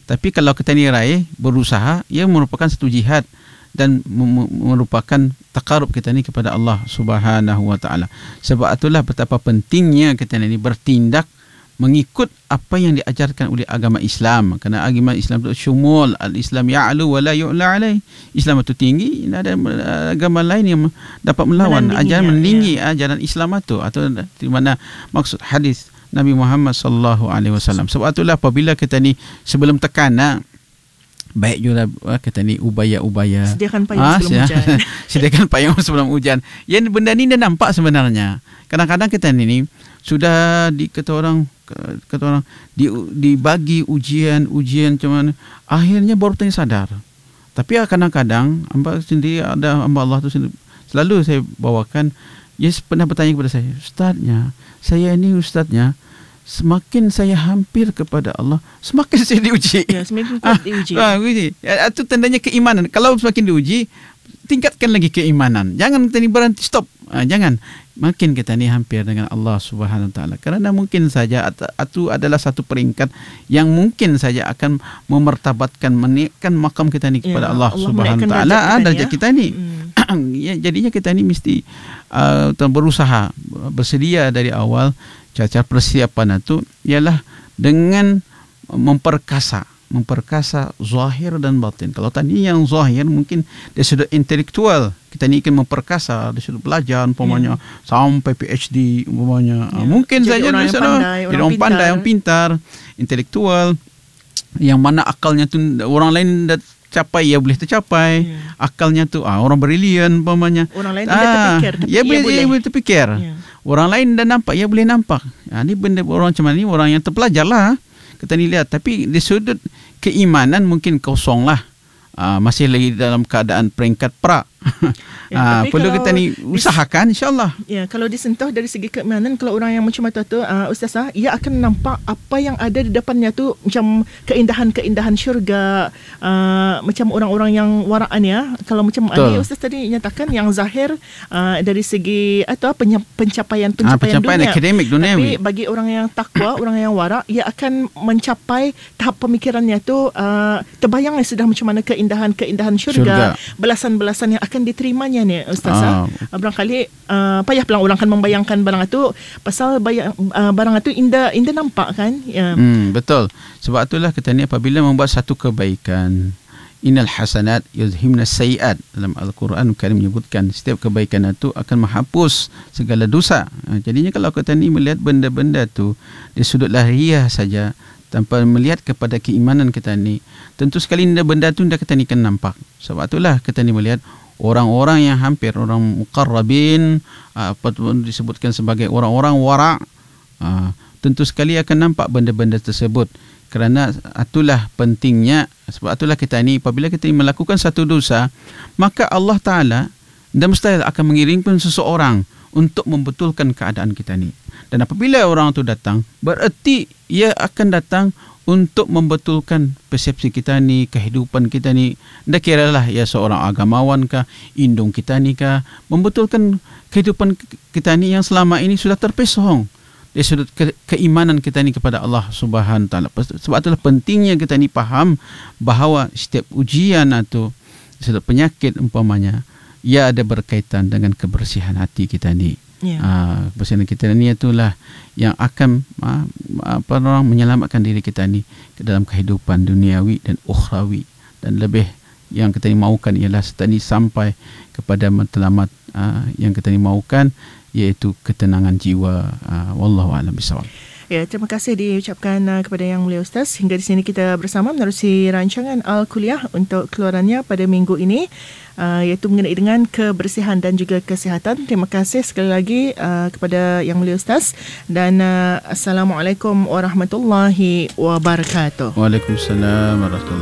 Tapi kalau kita ni raih, berusaha, ia merupakan satu jihad dan merupakan takarub kita ni kepada Allah Subhanahu wa taala. Sebab itulah betapa pentingnya kita ni bertindak mengikut apa yang diajarkan oleh agama Islam. Kerana agama Islam itu syumul, al-Islam ya'lu wa la yu'la alaih. Islam itu tinggi, ada agama lain yang dapat melawan ajaran meninggi ajaran Islam itu, atau di mana maksud hadis Nabi Muhammad sallallahu alaihi wasallam. Sebab itulah apabila kita ni sebelum tekanan, baik juga kita ni ubaya-ubaya, sediakan payung sebelum hujan. Sediakan payung sebelum hujan. Yang benda ni dah nampak sebenarnya. Kadang-kadang kita ni sudah kata orang dibagi ujian macam mana, akhirnya baru tanya sadar. Tapi kadang-kadang hamba sendiri, ada hamba Allah tu selalu saya bawakan, dia pernah bertanya kepada saya, ustaznya, semakin saya hampir kepada Allah, semakin saya diuji. Ya, semakin kuat diuji. Itu tandanya keimanan. Kalau semakin diuji, tingkatkan lagi keimanan. Jangan kita ni berhenti, stop. Jangan. Makin kita ni hampir dengan Allah Subhanahu wa taala. Kerana mungkin saja itu adalah satu peringkat yang mungkin saja akan memartabatkan, menaikkan makam kita ni kepada Allah Subhanahu wa taala, darjat kita ni. Jadinya kita ni mesti berusaha, bersedia dari awal. Cara persiapan itu ialah dengan memperkasa zahir dan batin. Kalau tadi yang zahir mungkin dari sudut intelektual, kita ni ingin memperkasa dari sudut belajar umpamanya sampai PhD umpamanya. Mungkin jadi saja orang yang pandai, orang pintar, intelektual, yang mana akalnya tu orang lain dah capai, ia boleh tercapai. Akalnya tu orang brilian umpamanya. Orang lain tidak terfikir, tapi ia boleh terfikir. Orang lain dah nampak, ia boleh nampak. Ni benda orang macam ni, orang yang terpelajar lah. Kita ni lihat, tapi di sudut keimanan mungkin kosong lah. Masih lagi dalam keadaan peringkat pra. Perlu kita ni usahakan, insyaAllah. Ya, kalau disentuh dari segi keimanan, kalau orang yang macam tu, Ustazah, ia akan nampak apa yang ada di depannya tu macam keindahan-keindahan syurga, macam orang-orang yang waraan ya. Kalau macam ni Ustaz tadi nyatakan yang zahir dari segi atau pencapaian dunia, akademik dunia. Tapi bagi orang yang takwa, orang yang warak, ia akan mencapai tahap pemikirannya tu terbayang sudah macam mana keindahan syurga. Belasan-belasan yang akan diterimanya ni Ustazah. Barangkali payah pelang orang akan membayangkan barang itu, pasal barang itu indah nampak kan. Betul. Sebab itulah kita ni apabila membuat satu kebaikan, innal hasanat yuzhibna sayiat, dalam Al-Quran Karim menyebutkan setiap kebaikan itu akan menghapus segala dosa. Jadinya kalau kita ni melihat benda-benda tu di sudut lahiriah saja, tanpa melihat kepada keimanan kita ni, tentu sekali benda tu dah kita ni kan nampak. Sebab itulah kita ni melihat orang-orang yang hampir, orang muqarrabin, apa disebutkan sebagai orang-orang wara', tentu sekali akan nampak benda-benda tersebut. Kerana itulah pentingnya. Sebab itulah kita ni apabila kita melakukan satu dosa, maka Allah Ta'ala dan mustahil akan mengirimkan seseorang untuk membetulkan keadaan kita ni. Dan apabila orang itu datang, bererti ia akan datang untuk membetulkan persepsi kita ni, kehidupan kita ni. Dah kiralah ia seorang agamawan kah, indung kita ni kah, membetulkan kehidupan kita ni yang selama ini sudah terpesong dari sudut keimanan kita ni kepada Allah Subhanahu Taala. Sebab itulah pentingnya kita ni faham bahawa setiap ujian atau setiap penyakit umpamanya, ia ada berkaitan dengan kebersihan hati kita ni. Kebersihan kita ni itulah yang akan orang menyelamatkan diri kita ni ke dalam kehidupan duniawi dan ukhrawi. Dan lebih yang kita ni mahukan ialah serta ni sampai kepada matlamat yang kita ni mahukan, iaitu ketenangan jiwa. Wallahu a'lam bishawab. Ya, terima kasih diucapkan kepada Yang Mulia Ustaz. Hingga di sini kita bersama menerusi rancangan Al-Kuliah untuk keluarannya pada minggu ini, iaitu mengenai dengan kebersihan dan juga kesihatan. Terima kasih sekali lagi kepada Yang Mulia Ustaz, dan Assalamualaikum warahmatullahi wabarakatuh. Waalaikumsalam warahmatullahi wabarakatuh.